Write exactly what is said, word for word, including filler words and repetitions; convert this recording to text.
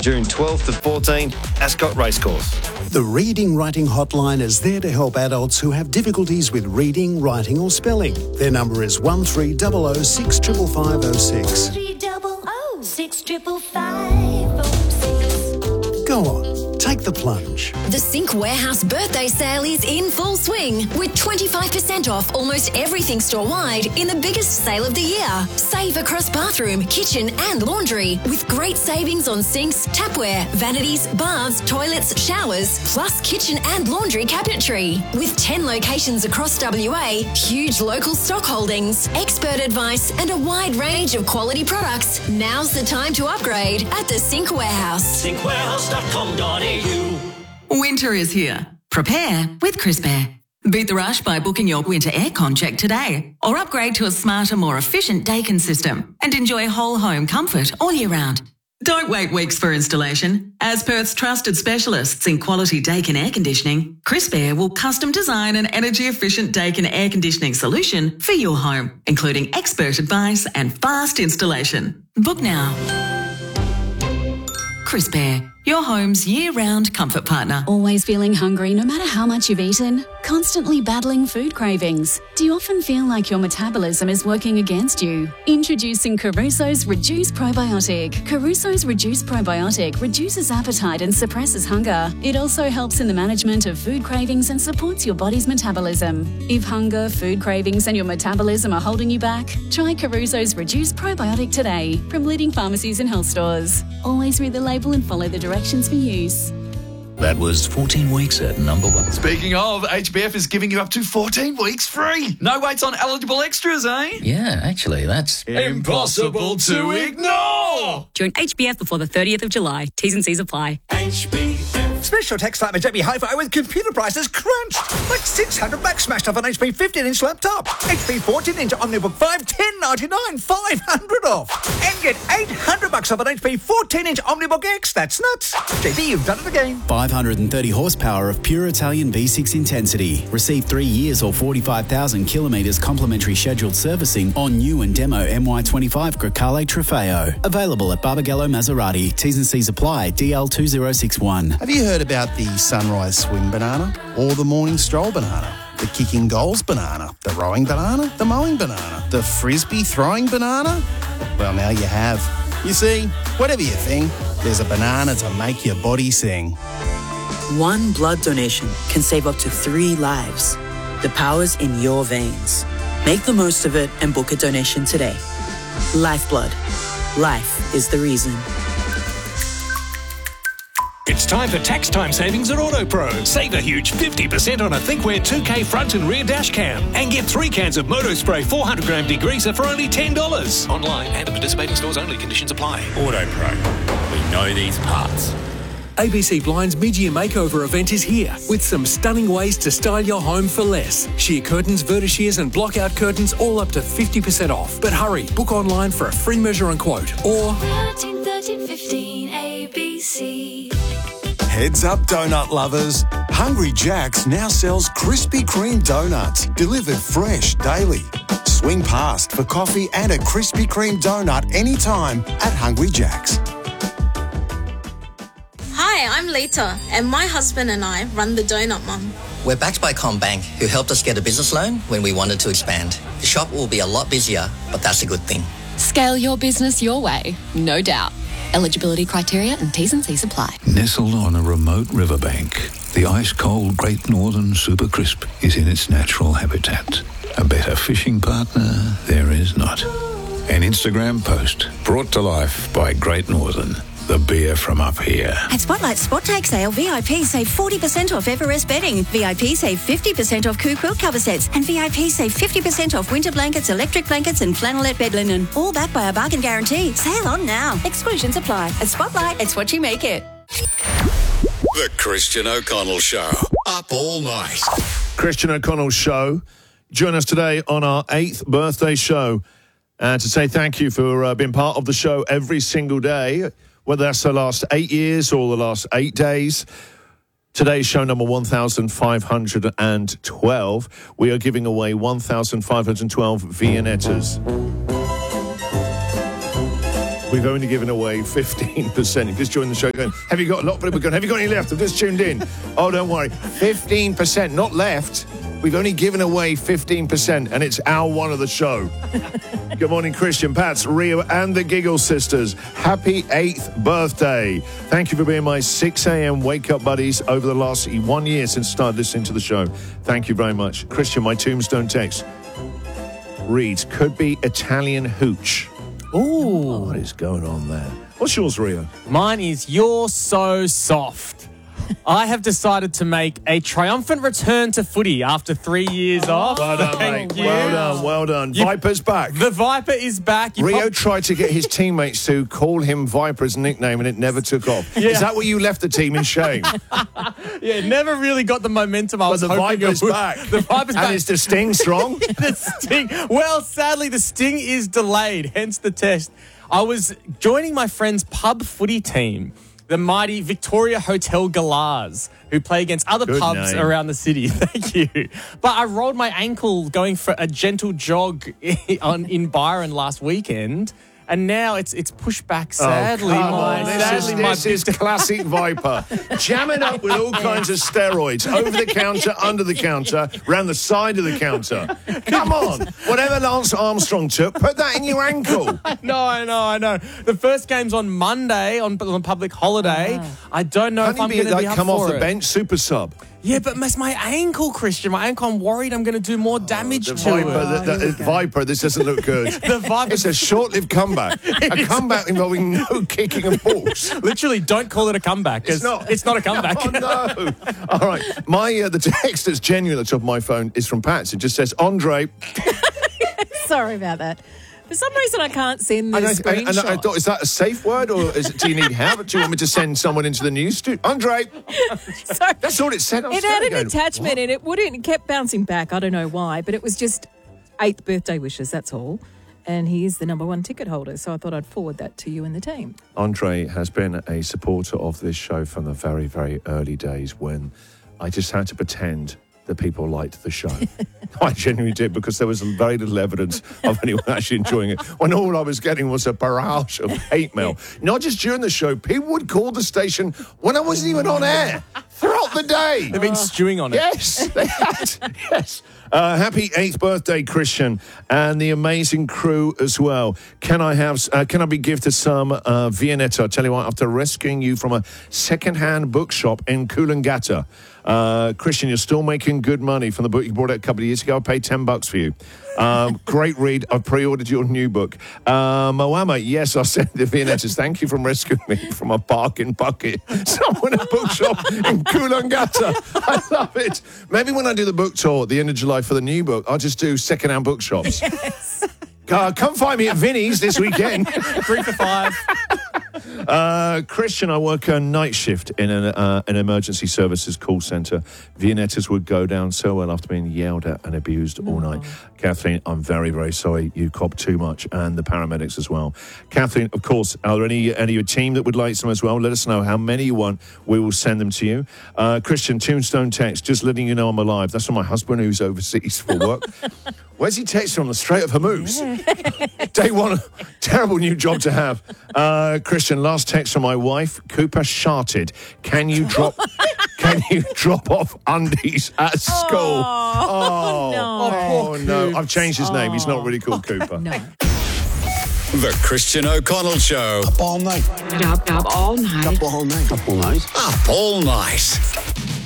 June twelfth to fourteenth, Ascot Racecourse. The Reading Writing Hotline is there to help adults who have difficulties with reading, writing or spelling. Their number is one three zero zero six five five zero six. three double oh six triple five oh six. Go on, take the plunge. The Sync Warehouse birthday sale is in full swing with twenty-five percent off almost everything store-wide in the biggest sale of the year. Save across bathroom, kitchen and laundry with great savings on sinks, tapware, vanities, baths, toilets, showers, plus kitchen and laundry cabinetry. With ten locations across W A, huge local stock holdings, expert advice and a wide range of quality products, now's the time to upgrade at the Sync Warehouse. sync warehouse dot com dot a u. Winter is here. Prepare with Crisp Air. Beat the rush by booking your winter aircon check today or upgrade to a smarter, more efficient Daikin system and enjoy whole home comfort all year round. Don't wait weeks for installation. As Perth's trusted specialists in quality Daikin air conditioning, Crisp Air will custom design an energy-efficient Daikin air conditioning solution for your home, including expert advice and fast installation. Book now. Crisp Air, your home's year-round comfort partner. Always feeling hungry no matter how much you've eaten? Constantly battling food cravings? Do you often feel like your metabolism is working against you? Introducing Caruso's Reduce Probiotic. Caruso's Reduce Probiotic reduces appetite and suppresses hunger. It also helps in the management of food cravings and supports your body's metabolism. If hunger, food cravings and your metabolism are holding you back, try Caruso's Reduce Probiotic today from leading pharmacies and health stores. Always read the label and follow the directions for use. That was fourteen weeks at number one. Speaking of, H B F is giving you up to fourteen weeks free. No waits on eligible extras, eh? Yeah, actually, that's impossible to ignore. Join H B F before the thirtieth of July. T's and C's apply. H B F. Special tax time at J B Hi-Fi with computer prices crunched. Like six hundred bucks smashed off an H P fifteen inch laptop. H P fourteen inch Omnibook five, ten ninety-nine, five hundred off. And get eight hundred bucks off an H P fourteen inch Omnibook X. That's nuts. J B, you've done it again. five hundred thirty horsepower of pure Italian V six intensity. Receive three years or forty-five thousand kilometres complimentary scheduled servicing on new and demo M Y twenty-five Grecale Trofeo. Available at Barbagallo Maserati. T's and C's apply. D L two zero six one. Have you heard about the sunrise swim banana or the morning stroll banana? The kicking goals banana, the rowing banana, the mowing banana, the frisbee throwing banana? Well, now you have. You see, whatever your thing, there's a banana to make your body sing. One blood donation can save up to three lives. The power's in your veins. Make the most of it and book a donation today. Lifeblood. Life is the reason. It's time for tax time savings at AutoPro. Save a huge fifty percent on a ThinkWare two K front and rear dash cam. And get three cans of Motospray four hundred gram degreaser for only ten dollars. Online and at participating stores only. Conditions apply. AutoPro. We know these parts. A B C Blind's mid-year makeover event is here with some stunning ways to style your home for less. Sheer curtains, vertishears and block-out curtains all up to fifty percent off. But hurry, book online for a free measure and quote or thirteen, thirteen, fifteen, A B C. Heads up, donut lovers. Hungry Jack's now sells Krispy Kreme donuts, delivered fresh daily. Swing past for coffee and a Krispy Kreme donut anytime at Hungry Jack's. Hi, I'm Lita, and my husband and I run the Donut Mum. We're backed by CommBank, who helped us get a business loan when we wanted to expand. The shop will be a lot busier, but that's a good thing. Scale your business your way, no doubt. Eligibility criteria and T's and C's apply. Nestled on a remote riverbank, the ice-cold Great Northern Super Crisp is in its natural habitat. A better fishing partner there is not. An Instagram post brought to life by Great Northern, the beer from up here. At Spotlight Spot Take Sale, V I P save forty percent off Everest bedding. V I P save fifty percent off Coo quilt cover sets. And V I P save fifty percent off winter blankets, electric blankets and flannelette bed linen. All backed by a bargain guarantee. Sale on now. Exclusions apply. At Spotlight, it's what you make it. The Christian O'Connell Show. Up all night. Christian O'Connell Show. Join us today on our eighth birthday show. And to say thank you for uh, being part of the show every single day, whether that's the last eight years or the last eight days. Today's show number one thousand five hundred twelve. We are giving away one thousand five hundred twelve Viennettas. we've only given away fifteen percent. You've just joined the show going, have you got a lot of people going, have you got any left? I've just tuned in. Oh, don't worry. fifteen percent, not left. We've only given away fifteen percent, and it's hour one of the show. Good morning, Christian, Pats, Rio, and the Giggle Sisters. Happy eighth birthday. Thank you for being my six a.m. wake-up buddies over the last one year since I started listening to the show. Thank you very much. Christian, my tombstone text reads, could be Italian hooch. Ooh. What is going on there? What's yours, Rio? Mine is You're So Soft. I have decided to make a triumphant return to footy after three years off. Well done, Thank mate. you. Well done, well done. You- Viper's back. The Viper is back. You Rio prob- tried to get his teammates to call him Viper as a nickname, and it never took off. Yeah. Is that what you left the team in shame? yeah, never really got the momentum I But was the hoping it Viper's would. back. The Viper's And back. is the sting strong? the sting. Well, sadly, the sting is delayed, hence the test. I was joining my friend's pub footy team, the mighty Victoria Hotel Galahs, who play against other Good pubs name. around the city. Thank you. But I rolled my ankle going for a gentle jog on in Byron last weekend. And now it's it's pushed back, sadly. Oh, come my, on. This, sadly, is, my this is classic Viper. Jamming up with all kinds of steroids. Over the counter, under the counter, round the side of the counter. Come on. Whatever Lance Armstrong took, put that in your ankle. No, I know, I know. The first game's on Monday on, on public holiday. I don't know Can't if I'm you going be to like be up come for off the it. bench, super sub? Yeah, but it's my ankle, Christian. My ankle, I'm worried I'm going to do more damage The to Viper, it. the, the, Viper, this doesn't look good. The Viper- It's a short-lived comeback. A comeback involving no kicking of balls. Literally, don't call it a comeback. It's 'cause not. It's not a comeback. Oh, no. All right. My, uh, the text that's genuine at the top of my phone is from Pats. It just says, Andre. Sorry about that. For some reason, I can't send the And I, screenshot. and I thought, is that a safe word, or is it, do you need help? Do you want me to send someone into the news studio? Andre! Sorry. That's all it said. I was It had an going, attachment and it wouldn't. It kept bouncing back. I don't know why, but it was just eighth birthday wishes. That's all. And he is the number one ticket holder, so I thought I'd forward that to you and the team. Andre has been a supporter of this show from the very, very early days when I just had to pretend that people liked the show. I genuinely did, because there was very little evidence of anyone actually enjoying it. When all I was getting was a barrage of hate mail. Not just during the show, people would call the station when I wasn't even on air throughout the day. They've been stewing on it. Yes, they had. Yes. Uh, happy eighth birthday, Christian, and the amazing crew as well. Can I have? Uh, can I be gifted some uh, Viennetta? I tell you what, after rescuing you from a second-hand bookshop in Coolangatta, uh, Christian, you're still making good money from the book you bought out a couple of years ago. I paid ten bucks for you. Um, great read. I've pre-ordered your new book. Uh, Moama, yes, I sent the Viennettas. Thank you for rescuing me from a bargain bucket. Someone in a bookshop in Coolangatta. I love it. Maybe when I do the book tour at the end of July for the new book, I'll just do second-hand bookshops. Yes. Uh, come find me at Vinnie's this weekend. Three for five. Uh, Christian, I work a night shift in an, uh, an emergency services call centre. Viennettas would go down so well after being yelled at and abused all night. Kathleen, I'm very, very sorry you copped too much, and the paramedics as well. Kathleen, of course, are there any, any of your team that would like some as well? Let us know how many you want. We will send them to you. Uh, Christian, Tombstone text, just letting you know I'm alive. That's from my husband who's overseas for work. Where's he texting from? The Strait of Hormuz. Yeah. Day one, terrible new job to have. Uh, Christian, last text from my wife. Cooper sharted. Can you drop? Can you drop off undies at school? Oh, Oh, no. oh, no. I've changed his name. He's not really called Cooper. No. The Christian O'Connell Show. Up all night. Up, up all night. Up all night. Up all night. Up all night.